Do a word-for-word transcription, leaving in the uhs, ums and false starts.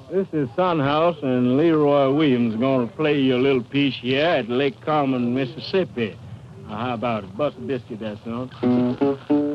This is Sunhouse, and Leroy Williams is going to play you a little piece here at Lake Carmen, Mississippi. Uh, how about it? Bust a biscuit there, son.